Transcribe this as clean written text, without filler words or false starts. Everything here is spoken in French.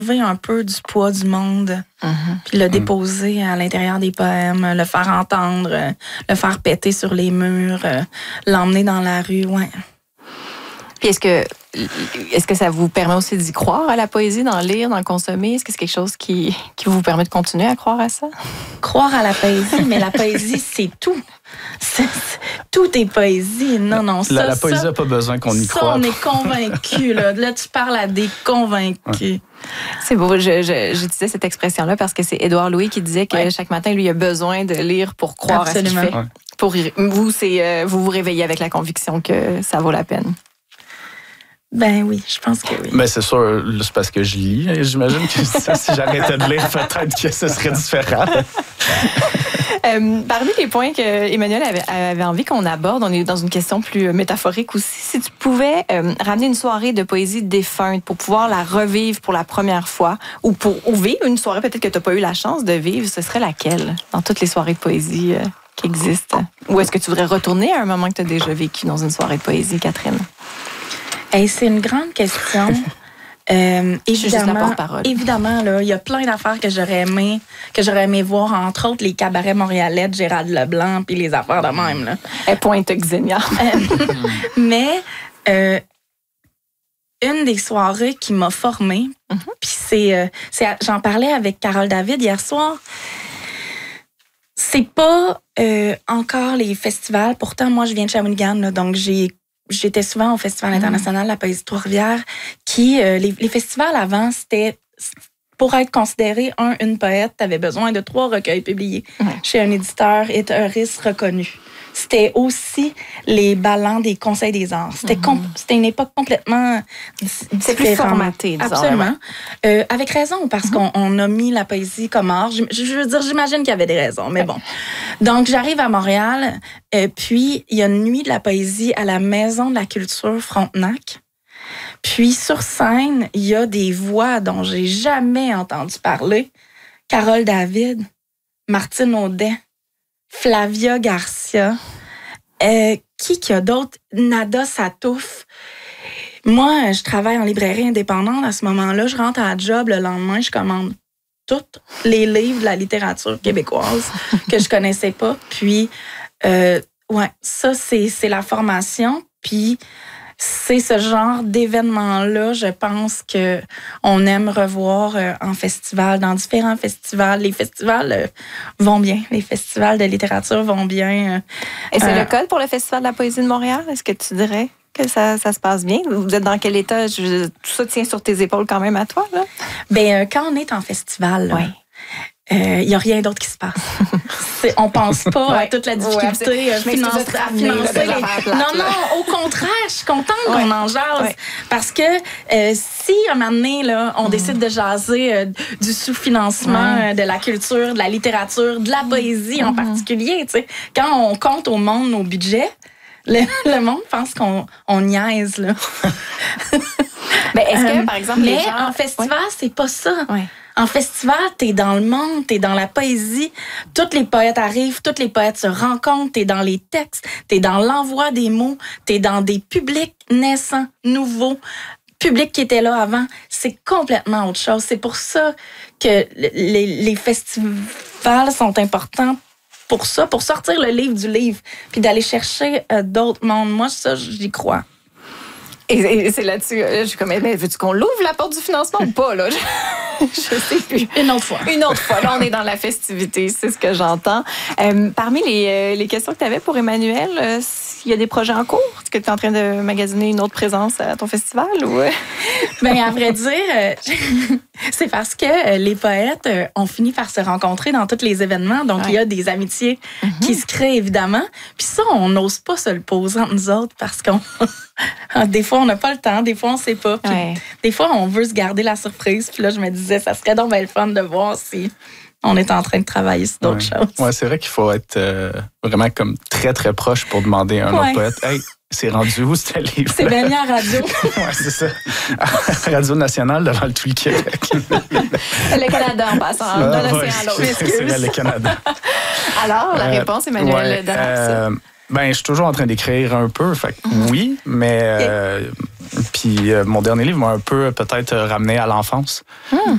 un peu du poids du monde, puis le déposer à l'intérieur des poèmes, le faire entendre, le faire péter sur les murs, l'emmener dans la rue, ouais. Puis est-ce que ça vous permet aussi d'y croire à la poésie, d'en lire, d'en consommer? Est-ce que c'est quelque chose qui vous permet de continuer à croire à ça? Croire à la poésie, mais la poésie, c'est tout. Tout est poésie. Non, ça... La poésie n'a pas besoin qu'on y croie. Ça, on est convaincus. Là, tu parles à des convaincus. Ouais. C'est beau. J'utilisais cette expression-là parce que c'est Édouard Louis qui disait que chaque matin, lui, il a besoin de lire pour croire à ce qu'il fait. Ouais. Pour vous, vous réveillez avec la conviction que ça vaut la peine. Ben oui, je pense que oui. Ben c'est sûr, c'est parce que je lis. J'imagine que si j'arrêtais de lire, peut-être que ce serait différent. Parmi les points que Emmanuel avait envie qu'on aborde, on est dans une question plus métaphorique aussi. Si tu pouvais ramener une soirée de poésie défunte pour pouvoir la revivre pour la première fois, ou vivre une soirée peut-être que tu n'as pas eu la chance de vivre, ce serait laquelle dans toutes les soirées de poésie qui existent? Ou est-ce que tu voudrais retourner à un moment que tu as déjà vécu dans une soirée de poésie, Catherine? Hey, c'est une grande question. Évidemment, là, il y a plein d'affaires que j'aurais aimé voir, entre autres les cabarets montréalais de Gérald Leblanc puis les affaires de même. Là. Pointe Xenia. Mais une des soirées qui m'a formée, puis j'en parlais avec Carole David hier soir. C'est pas encore les festivals. Pourtant, moi, je viens de Shawinigan, là, donc j'étais souvent au Festival international de la poésie de Trois-Rivières, qui, les festivals avant, c'était, pour être considéré une poète, tu avais besoin de 3 recueils publiés chez un éditeur et reconnu. C'était aussi les ballons des conseils des arts. C'était une époque complètement différente. C'est plus formaté, disons. Absolument. Avec raison, parce qu'on a mis la poésie comme art. Je veux dire, j'imagine qu'il y avait des raisons, mais bon. Donc, j'arrive à Montréal, puis il y a une nuit de la poésie à la Maison de la culture Frontenac. Puis, sur scène, il y a des voix dont j'ai jamais entendu parler. Carole David, Martine Audet, Flavia Garcia, qui a d'autres? Nada Satouf. Moi, je travaille en librairie indépendante à ce moment-là. Je rentre à la job le lendemain, je commande tous les livres de la littérature québécoise que je connaissais pas. Puis, ça, c'est la formation. Puis, c'est ce genre d'événement-là, je pense qu'on aime revoir en festival, dans différents festivals. Les festivals vont bien. Les festivals de littérature vont bien. Et c'est le cas pour le Festival de la poésie de Montréal? Est-ce que tu dirais que ça se passe bien? Vous êtes dans quel état? Tout ça tient sur tes épaules quand même à toi, là? Bien, quand on est en festival, il n'y a rien d'autre qui se passe. On pense pas à toute la difficulté financière. Non, au contraire, je suis contente qu'on en jase. Parce que si, un moment donné, là, on décide de jaser du sous-financement de la culture, de la littérature, de la poésie en particulier, quand on compte au monde nos budgets, le monde pense qu'on niaise. Là. Ben, est-ce que, par exemple, les gens... en festival, c'est pas ça. En festival, t'es dans le monde, t'es dans la poésie. Tous les poètes arrivent, tous les poètes se rencontrent, t'es dans les textes, t'es dans l'envoi des mots, t'es dans des publics naissants, nouveaux, publics qui étaient là avant. C'est complètement autre chose. C'est pour ça que les festivals sont importants pour ça, pour sortir le livre du livre, puis d'aller chercher d'autres mondes. Moi, ça, j'y crois. Et c'est là-dessus, je suis comme, mais veux-tu qu'on l'ouvre la porte du financement ou pas, là? Je sais plus. Une autre fois. Une autre fois. Là, on est dans la festivité, c'est ce que j'entends. Parmi les questions que tu avais pour Emmanuel, il y a des projets en cours? Est-ce que tu es en train de magasiner une autre présence à ton festival? Ou... Bien, à vrai dire, c'est parce que les poètes ont fini par se rencontrer dans tous les événements. Donc, il y a des amitiés qui se créent, évidemment. Puis ça, on n'ose pas se le poser entre nous autres parce qu'on... Des fois, on n'a pas le temps. Des fois, on ne sait pas. Puis des fois, on veut se garder la surprise. Puis là, je me disais, ça serait donc bien le fun de voir si on est en train de travailler sur d'autres choses. Oui, c'est vrai qu'il faut être vraiment comme très, très proche pour demander à un autre poète, « Hey, c'est rendu où ce livre? » C'est bien mis à radio. Oui, c'est ça. Radio nationale devant tout le Québec. Le Canada en passant, d'un océan à l'autre. C'est le Canada. Alors, la réponse, Emmanuel Damas? Ben, je suis toujours en train d'écrire un peu, fait oui, mais puis mon dernier livre m'a un peu peut-être ramené à l'enfance.